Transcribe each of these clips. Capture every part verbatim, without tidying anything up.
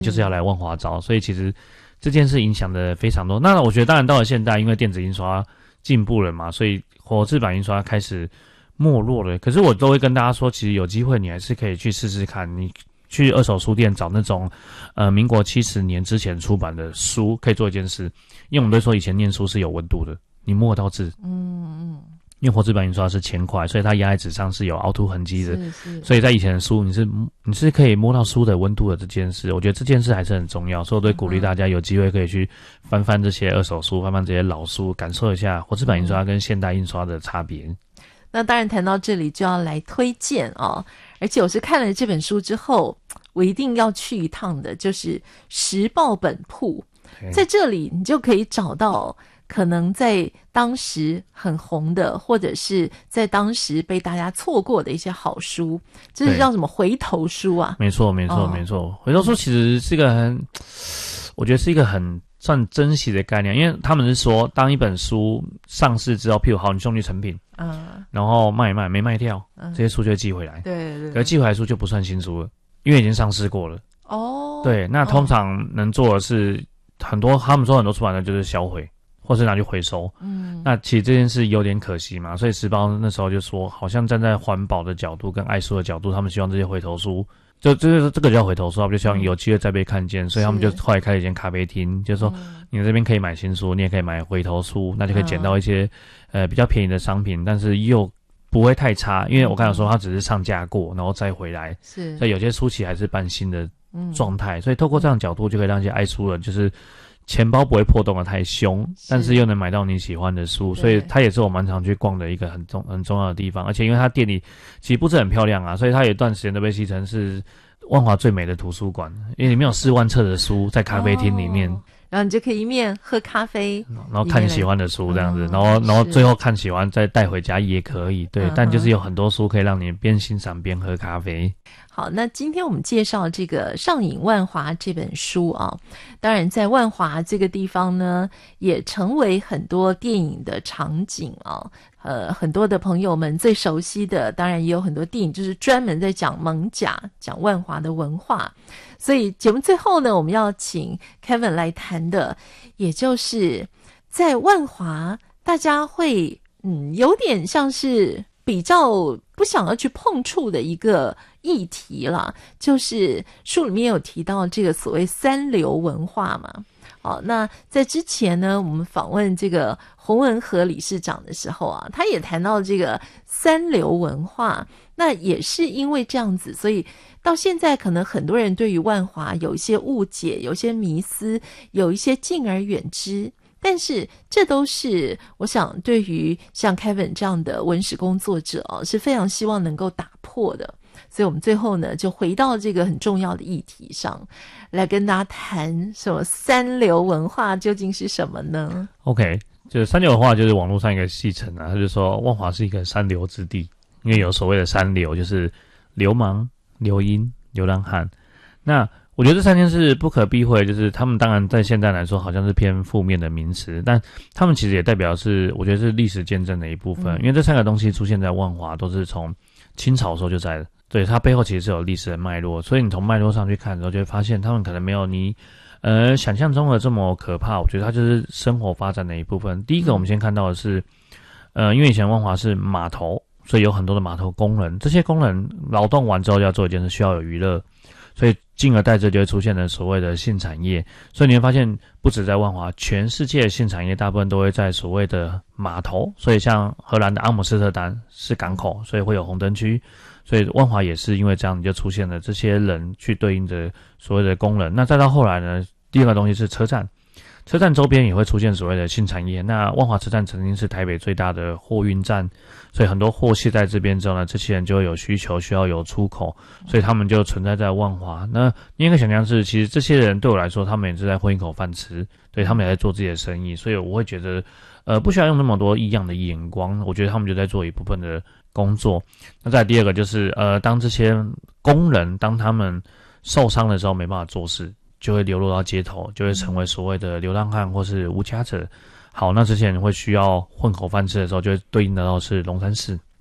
就是要来万华找，所以其实这件事影响的非常多。那我觉得当然到了现代，因为电子印刷进步了嘛，所以活字版印刷开始没落了。可是我都会跟大家说，其实有机会你还是可以去试试看，你去二手书店找那种呃民国七十年之前出版的书，可以做一件事，因为我们都说以前念书是有温度的，你摸得到字，嗯嗯。因为活字版印刷是铅块，所以它压在纸上是有凹凸痕迹的，是是，所以在以前的书你是你是可以摸到书的温度的这件事，我觉得这件事还是很重要，所以我都鼓励大家有机会可以去翻翻这些二手书，翻翻这些老书，感受一下活字版印刷跟现代印刷的差别。嗯， 那当然谈到这里就要来推荐哦，而且我是看了这本书之后，我一定要去一趟的，就是时报本铺，在这里你就可以找到可能在当时很红的，或者是在当时被大家错过的一些好书，这是叫什么回头书啊？ 没错，没错，哦，没错。回头书其实是一个很，我觉得是一个很算珍惜的概念，因为他们是说，当一本书上市之后，譬如好，你兄弟成品，嗯，然后卖一卖没卖掉，嗯，这些书就会寄回来。对对。可寄回来书就不算新书了，因为已经上市过了。哦。对，那通常能做的是很多，他们说很多出版的就是销毁。或是拿去回收，嗯，那其实这件事有点可惜嘛，所以时报那时候就说，好像站在环保的角度跟爱书的角度，他们希望这些回头书，就这这个叫回头书，他们就希望有机会再被看见，所以他们就后来开了一间咖啡厅，就是说你这边可以买新书，你也可以买回头书，那就可以捡到一些呃比较便宜的商品，但是又不会太差，因为我刚才说它只是上架过，然后再回来，是，所以有些书其实还是半新的状态，所以透过这样的角度就可以让一些爱书人就是。钱包不会破洞的太凶，但是又能买到你喜欢的书，所以它也是我蛮常去逛的一个很重很重要的地方。而且因为它店里其实布置很漂亮啊，所以它有一段时间都被戏称是万华最美的图书馆，因为里面有四万册的书在咖啡厅里面。哦， 然后你就可以一面喝咖啡， 然后看喜欢的书这样子，嗯，然后然后最后看喜欢再带回家也可以，对，嗯，但就是有很多书可以让你边欣赏边喝咖啡。 好，那今天我们介绍这个《上瘾万华》这本书啊，当然在万华这个地方呢，也成为很多电影的场景啊。呃，很多的朋友们最熟悉的，当然也有很多电影就是专门在讲艋舺，讲万华的文化。所以节目最后呢，我们要请 Kevin 来谈的，也就是在万华，大家会嗯有点像是比较不想要去碰触的一个议题啦，就是书里面有提到这个所谓三流文化嘛。好，那在之前呢，我们访问这个洪文和理事长的时候啊，他也谈到这个三流文化。那也是因为这样子，所以到现在可能很多人对于万华有一些误解，有一些迷思，有一些敬而远之。但是这都是我想对于像 Kevin 这样的文史工作者哦，是非常希望能够打破的。所以我们最后呢，就回到这个很重要的议题上来跟大家谈，什么三流文化究竟是什么呢？ OK， 就是三流文化就是网络上一个戏称啊，他就说万华是一个三流之地，因为有所谓的三流，就是流氓、流英、流浪汉。那我觉得这三件事不可避讳，就是他们当然在现在来说好像是偏负面的名词，但他们其实也代表是我觉得是历史见证的一部分，因为这三个东西出现在万华都是从清朝的时候就在了，对，它背后其实是有历史的脉络，所以你从脉络上去看的时候就会发现他们可能没有你呃想象中的这么可怕，我觉得它就是生活发展的一部分。第一个我们先看到的是呃因为以前万华是码头，所以有很多的码头工人，这些工人劳动完之后要做一件事，需要有娱乐，所以进而带着就会出现了所谓的性产业。所以你会发现不止在万华，全世界的性产业大部分都会在所谓的码头，所以像荷兰的阿姆斯特丹是港口，所以会有红灯区，所以万华也是因为这样就出现了这些人去对应着所谓的工人。那再到后来呢，第二个东西是车站，车站周边也会出现所谓的性产业。那万华车站曾经是台北最大的货运站，所以很多货卸在这边之后呢，这些人就会有需求，需要有出口，所以他们就存在在万华。那另一个想象是，其实这些人对我来说，他们也是在混一口饭吃，对，他们也在做自己的生意，所以我会觉得呃不需要用那么多异样的眼光，我觉得他们就在做一部分的工作。那再来第二个就是呃当这些工人当他们受伤的时候没办法做事，就会流落到街头，就会成为所谓的流浪汉或是无家者。好，那这些人会需要混口饭吃的时候，就会对应得到是龙山寺。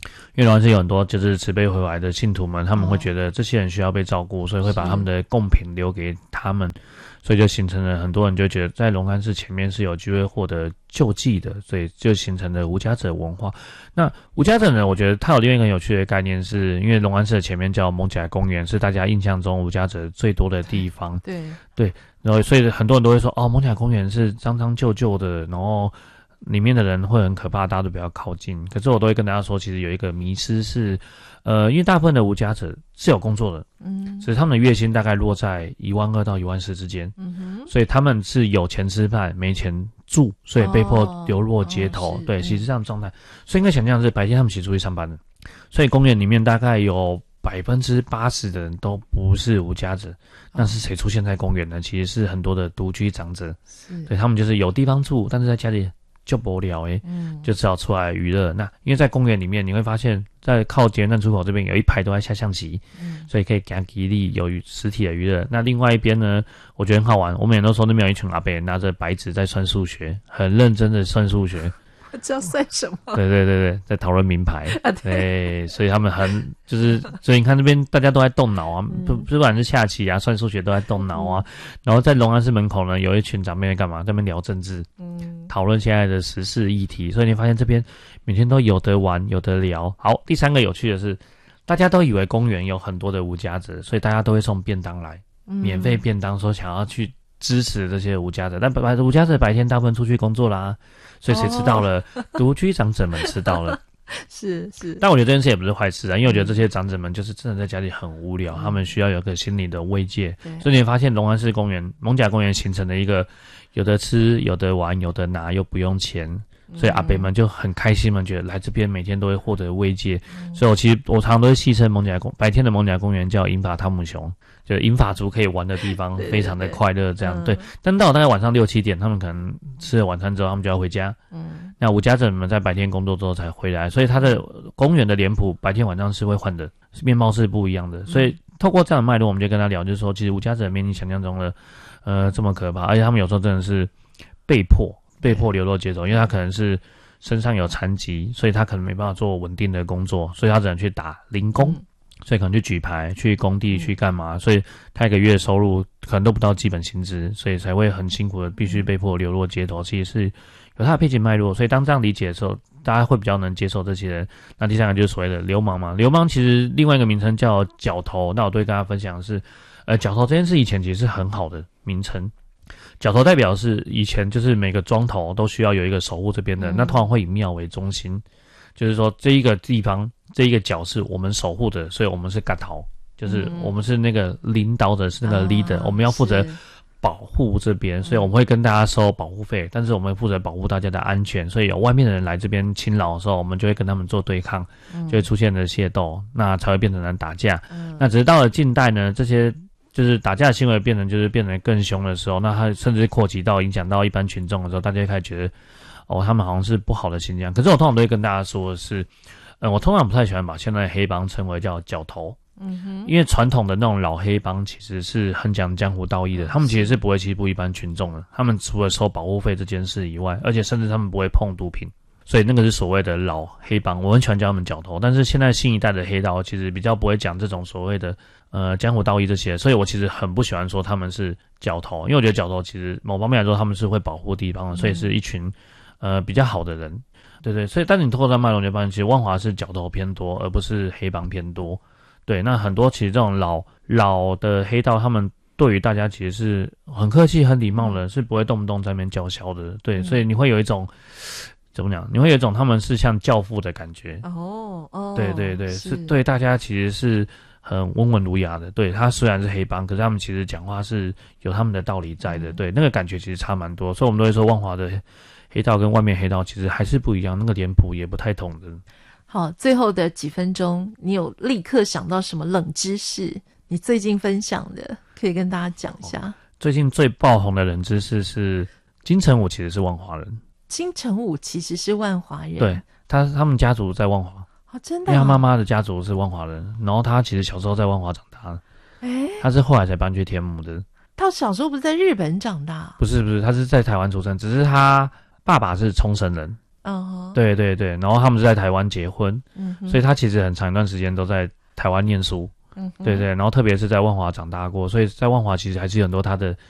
因为龙安寺有很多就是慈悲回来的信徒们，他们会觉得这些人需要被照顾，所以会把他们的贡品留给他们，所以就形成了很多人就觉得在龙安寺前面是有机会获得救济的，所以就形成了无家者文化。那无家者呢，我觉得它有另外一个很有趣的概念是，因为龙安寺的前面叫蒙甲公园，是大家印象中无家者最多的地方。 对对，然后所以很多人都会说，哦，蒙甲公园是脏脏旧旧的，然后里面的人会很可怕，大家都不要靠近。可是我都会跟大家说，其实有一个迷思是，呃，因为大部分的无家者是有工作的，嗯，所以他们的月薪大概落在一万二到一万四之间，嗯哼，所以他们是有钱吃饭没钱住，所以被迫流落街头。哦、对，其实这样的状态，所以应该想象是白天他们其实出去上班的，所以公园里面大概有百分之八十的人都不是无家者。那是谁出现在公园呢？其实是很多的独居长者，所以他们就是有地方住，但是在家里就无聊诶，嗯，就只好出来娱乐。那因为在公园里面，你会发现在靠捷运站出口这边有一排都在下象棋，嗯，所以可以给他给力有实体的娱乐。那另外一边呢，我觉得很好玩。我们也都说那边有一群阿伯拿着白纸在算数学，很认真的算数学。 知道算什么？ 对对对对，在讨论名牌。啊、对, 对，所以他们很就是，所以你看这边大家都在动脑啊，不、嗯、不管是下棋啊、算数学都在动脑啊。嗯、然后在龙安寺门口呢，有一群长辈在干嘛？在那边聊政治，嗯，讨论现在的时事议题。所以你发现这边每天都有得玩，有得聊。好，第三个有趣的是，大家都以为公园有很多的无家者，所以大家都会送便当来，嗯、免费便当，说想要去支持这些无家者。但白无家者白天大部分出去工作啦。所以谁吃到了？独居长者们吃到了， 是是。 但我觉得这件事也不是坏事啊，因为我觉得这些长者们就是真的在家里很无聊，嗯、他们需要有个心理的慰藉。所以你发现龙安寺公园、蒙甲公园形成了一个有的吃、有的玩、有的拿，又不用钱，所以阿伯们就很开心嘛，觉得来这边每天都会获得慰藉。嗯、所以我其实我常常都会戏称蒙甲公白天的蒙甲公园叫银发汤姆熊。就是银发族可以玩的地方，非常的快乐，这样 对, 对, 对。但到大概晚上六七点，他们可能吃了晚餐之后，他们就要回家。嗯，那无家者们在白天工作之后才回来，所以他的公园的脸谱白天晚上是会换的，面貌是不一样的。所以透过这样的脉络，我们就跟他聊，就是说，其实无家者没你想象中的呃这么可怕，而且他们有时候真的是被迫被迫流落街头，因为他可能是身上有残疾，所以他可能没办法做稳定的工作，所以他只能去打零工。嗯，所以可能去举牌、去工地、去干嘛？所以他一个月收入可能都不到基本薪资，所以才会很辛苦的必须被迫流落街头。其实是有他的背景脉络，所以当这样理解的时候，大家会比较能接受这些人。那第三个就是所谓的流氓嘛，流氓其实另外一个名称叫角头。那我对大家分享的是，呃，角头这件事以前其实是很好的名称。角头代表是以前就是每个庄头都需要有一个守护这边的，嗯、那通常会以庙为中心，就是说这一个地方。这一个角是我们守护的，所以我们是嘎头，就是我们是那个领导者，是那个 leader，、嗯、我们要负责保护这边，所以我们会跟大家收保护费，但是我们负责保护大家的安全，所以有外面的人来这边侵扰的时候，我们就会跟他们做对抗，就会出现了械斗，那才会变成人打架。嗯、那只是到了近代呢，这些就是打架的行为变成就是变得更凶的时候，那它甚至扩及到影响到一般群众的时候，大家就开始觉得哦，他们好像是不好的形象。可是我通常都会跟大家说的是。嗯，我通常不太喜欢把现在的黑帮称为叫角头，嗯哼，因为传统的那种老黑帮其实是很讲江湖道义的，他们其实是不会欺负一般群众的，他们除了收保护费这件事以外，而且甚至他们不会碰毒品，所以那个是所谓的老黑帮，我很喜欢叫他们角头。但是现在新一代的黑道其实比较不会讲这种所谓的呃江湖道义这些，所以我其实很不喜欢说他们是角头，因为我觉得角头其实某方面来说他们是会保护地方的，所以是一群呃比较好的人。对对，所以但是你透过这脉络就发现，其实万华是角头偏多，而不是黑帮偏多。对，那很多其实这种老老的黑道，他们对于大家其实是很客气、很礼貌的，是不会动不动在那边叫嚣的。对，嗯、所以你会有一种怎么讲？你会有一种他们是像教父的感觉。哦哦，对对对，是, 是对大家其实是很温文儒雅的。对，他虽然是黑帮，可是他们其实讲话是有他们的道理在的。嗯、对，那个感觉其实差蛮多，所以我们都会说万华的黑道跟外面黑道其实还是不一样，那个脸谱也不太同的。 好，最后的几分钟，你有立刻想到什么冷知识？你最近分享的，可以跟大家讲一下。哦、最近最爆红的冷知识是金城武其实是万华人。金城武其实是万华人， 对，他他们家族在万华。 哦，真的、啊？ 因为他妈妈的家族是万华人，然后他其实小时候在万华长大的。诶，他是后来才搬去天母的。 他小时候不是在日本长大？ 不是不是，他是在台湾出生，只是他爸爸是冲绳人， 哦， 对对对，然后他们是在台湾结婚， 嗯哼， 所以他其实很长一段时间都在台湾念书。 嗯哼， 对对，然后特别是在万华长大过，所以在万华其实还是有很多他的